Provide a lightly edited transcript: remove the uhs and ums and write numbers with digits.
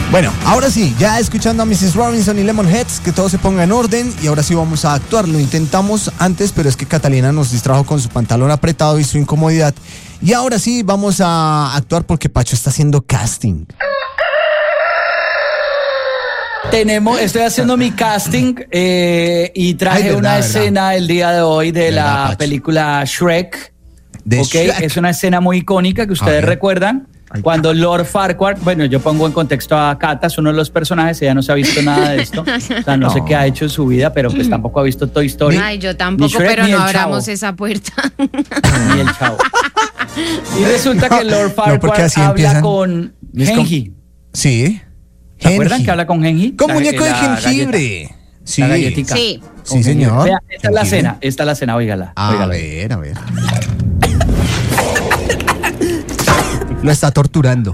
Bueno, ahora sí, ya escuchando a Mrs. Robinson y Lemonheads, que todo se ponga en orden y ahora sí vamos a actuar. Lo intentamos antes, pero es que Catalina nos distrajo con su pantalón apretado y su incomodidad. Y ahora sí vamos a actuar porque Pacho está haciendo casting. Estoy haciendo mi casting y traje una escena el día de hoy de la película Shrek. Shrek. Es una escena muy icónica que ustedes recuerdan. Cuando Lord Farquaad, bueno, yo pongo en contexto a Cata, es uno de los personajes, ella no se ha visto nada de esto, o sea, no sé qué ha hecho en su vida, pero pues tampoco ha visto Toy Story. Ay, yo tampoco, Shrek, pero no abramos esa puerta. Ni el Chavo. Y resulta que Lord Farquaad habla con Genji. Sí. ¿Se acuerdan que habla con Genji? Con muñeco de jengibre. Sí. La galletica. Sí. Sí, señor. Vea, esta es la escena, óigala. A ver. Lo está torturando.